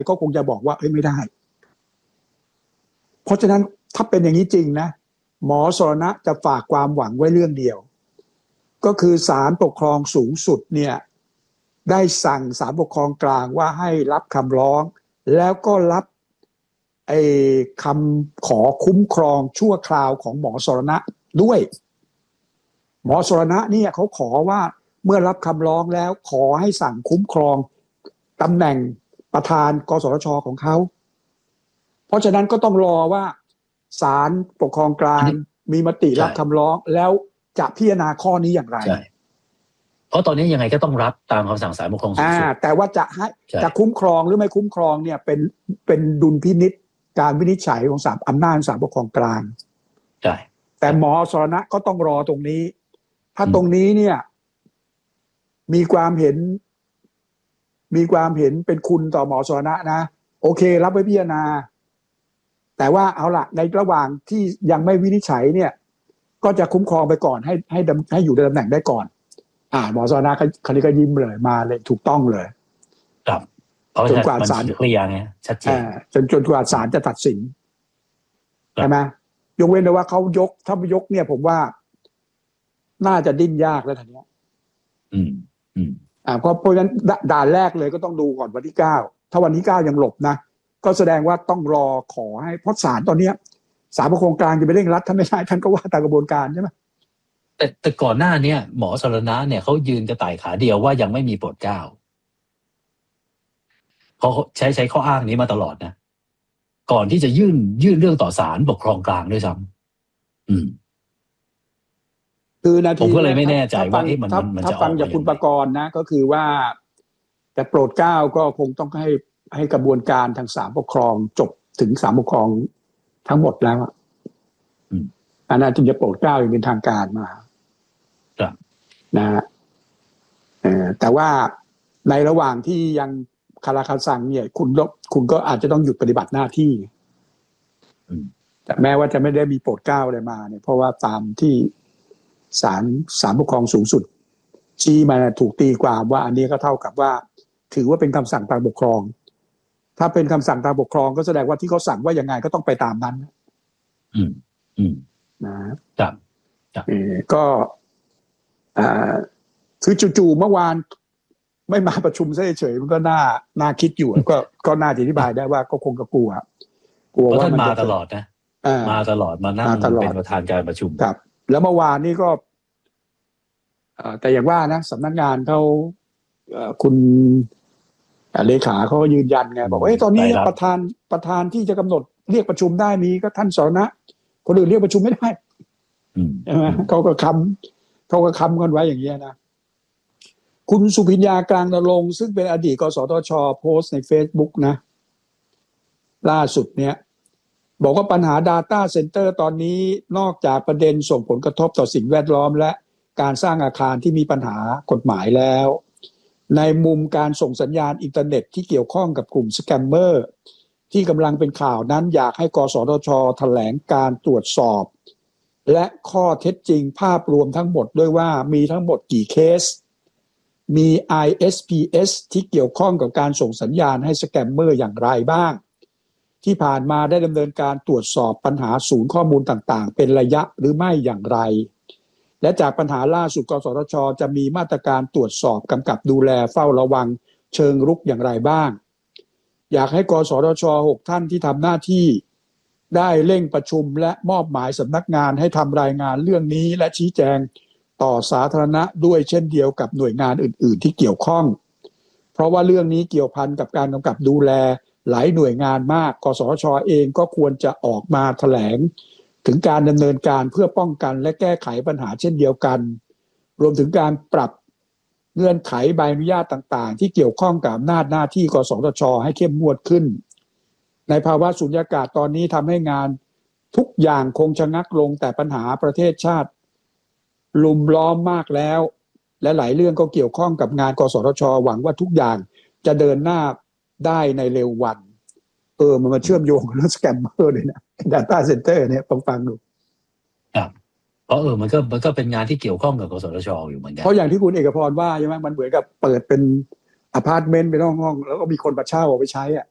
ก็คงจะบอกว่าไม่ได้เพราะฉะนั้นถ้าเป็นอย่างนี้จริงนะหมอสรณะจะฝากความหวังไว้เรื่องเดียวก็คือศาลปกครองสูงสุดเนี่ยได้สั่งศาลปกครองกลางว่าให้รับคำร้องแล้วก็รับคำขอคุ้มครองชั่วคราวของหมอสรณะด้วยหมอสรณะเนี่ยเขาขอว่าเมื่อรับคำร้องแล้วขอให้สั่งคุ้มครองตำแหน่งประธานกสทช.ของเขาเพราะฉะนั้นก็ต้องรอว่าศาลปกครองกลางมีมติรับคำร้องแล้วจะพิจารณาข้อนี้อย่างไรเพราะตอนนี้ยังไงก็ต้องรับตามคำสั่งศาลปกครองสูงสุดแต่ว่าจะคุ้มครองหรือไม่คุ้มครองเนี่ยเป็นดุลพินิจการวินิจฉัยของศาลอำนาจศาลปกครองกลางใช่แต่หมอสรณะก็ต้องรอตรงนี้ถ้าตรงนี้เนี่ยมีความเห็นเป็นคุณต่อหมอสรณะนะโอเครับไว้พิจารณาแต่ว่าเอาล่ะในระหว่างที่ยังไม่วินิจฉัยเนี่ยก็จะคุ้มครองไปก่อนให้อยู่ในตำแหน่งได้ก่อนหมอสรณะคราวนี้ก็ยิ้มเลยมาเลยถูกต้องเลยครับจนกว่าศาลเคลียร์ไงชัดเจนจนกว่าศาลจะตัดสินใช่ไหมยกเว้นแต่ว่าเขาถ้ายกเนี่ยผมว่าน่าจะดิ้นยากแล้วทีนี้เพราะฉะนั้นด่านแรกเลยก็ต้องดูก่อนวันที่9ถ้าวันที่9ยังหลบนะก็แสดงว่าต้องรอขอให้เพราะศาลตอนนี้ศาลปกครองกลางจะไปเร่งรัดท่านไม่ได้ท่านก็ว่าตามกระบวนการใช่ไหมแต่ก่อนหน้านี้หมอสรณะเนี่ยเขายืนกระต่ายขาเดียวว่ายังไม่มีโปรดเกล้าเขาใช้ข้ออ้างนี้มาตลอดนะก่อนที่จะยื่นเรื่องต่อศาลปกครองกลางด้วยซ้ำคือนาทีผมก็เลยไม่แน่ใจว่ามันจะฟังจากคุณประกรณ์นะก็คือว่าจะโปรดเกล้าก็คงต้องให้กระบวนการทางศาลปกครองจบถึงศาลปกครองทั้งหมดแล้วอันนั้นจึงจะโปรดเกล้าอย่างเป็นทางการมานะฮะแต่ว่าในระหว่างที่ยังคาราคาซังเนี่ยคุณก็อาจจะต้องหยุดปฏิบัติหน้าที่แต่แม้ว่าจะไม่ได้มีโปรดเกล้าอะไรมาเนี่ยเพราะว่าตามที่ศาลปกครองสูงสุดชี้มาถูกตีความว่าอันนี้ก็เท่ากับว่าถือว่าเป็นคำสั่งทางปกครองถ้าเป็นคำสั่งทางปกครองก็แสดงว่าที่เขาสั่งว่ายังไงก็ต้องไปตามนั้นนะครับก็คือจู่ๆเมื่อวานไม่มาประชุมเฉยๆมันก็น่าคิดอยู่ก็น่าจะอธิบายได้ว่าก็คงกลัวว่ามันมาตลอดนะมาตลอดมานั่งเป็นประธานการประชุมครับแล้วเมื่อวานนี้ก็แต่อย่างว่านะสำนักงานเขาคุณเลขาเขาก็ยืนยันไงบอกว่าตอนนี้ประธานที่จะกำหนดเรียกประชุมได้มีก็ท่านสรณะคนอื่นเรียกประชุมไม่ได้ใช่ไหมเขาก็ค้ำกันไว้อย่างนี้นะคุณสุพิญญากลางนรงค์ซึ่งเป็นอดีตกสทช.โพสต์ใน Facebook นะล่าสุดเนี่ยบอกว่าปัญหา Data Center ตอนนี้นอกจากประเด็นส่งผลกระทบต่อสิ่งแวดล้อมและการสร้างอาคารที่มีปัญหากฎหมายแล้วในมุมการส่งสัญญาณอินเทอร์เน็ตที่เกี่ยวข้องกับกลุ่มสแกมเมอร์ที่กำลังเป็นข่าวนั้นอยากให้กสทช.แถลงการตรวจสอบและข้อเท็จจริงภาพรวมทั้งหมดด้วยว่ามีทั้งหมดกี่เคสมี ISPS ที่เกี่ยวข้องกับการส่งสัญญาณให้สแกมเมอร์อย่างไรบ้างที่ผ่านมาได้ดำเนินการตรวจสอบปัญหาศูนย์ข้อมูลต่างๆเป็นระยะหรือไม่อย่างไรและจากปัญหาล่าสุดกสทช.จะมีมาตรการตรวจสอบกำกับดูแลเฝ้าระวังเชิงรุกอย่างไรบ้างอยากให้กสทช. 6 ท่านที่ทำหน้าที่ได้เร่งประชุมและมอบหมายสำนักงานให้ทำรายงานเรื่องนี้และชี้แจงต่อสาธารณะด้วยเช่นเดียวกับหน่วยงานอื่นๆที่เกี่ยวข้องเพราะว่าเรื่องนี้เกี่ยวพันกับการกำกับดูแลหลายหน่วยงานมากกสทช.เองก็ควรจะออกมาแถลงถึงการดำเนินการเพื่อป้องกันและแก้ไขปัญหาเช่นเดียวกันรวมถึงการปรับเงื่อนไขใบอนุญาตต่างๆที่เกี่ยวข้องกับอำนาจหน้าที่กสทช.ให้เข้มงวดขึ้นในภาวะสุญญากาศตอนนี้ทำให้งานทุกอย่างคงชะงักลงแต่ปัญหาประเทศชาติลุมล้อมมากแล้วและหลายเรื่องก็เกี่ยวข้องกับงานกสทช.หวังว่าทุกอย่างจะเดินหน้าได้ในเร็ววันมันมาเชื่อมโยงกับเรื่องสแกมเมอร์เลยนะ Data Center เนี่ยฟังดูครับเพราะมันก็เป็นงานที่เกี่ยวข้องกับกสทช.อยู่เหมือนกันเพราะอย่างที่คุณเอกพรว่าใช่ไหมมันเหมือนกับเปิดเป็นอพาร์ตเมนต์เป็นห้องๆแล้วก็มีคนมาเช่าเอาไปใช้อ่ะ